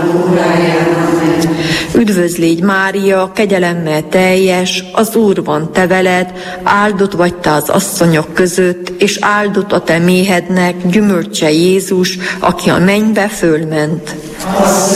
Üdvözl légy, Mária, kegyelemmel teljes, az Úr van te veled, áldott vagy te az asszonyok között, és áldott a te méhednek gyümölcse Jézus, aki a mennybe fölment.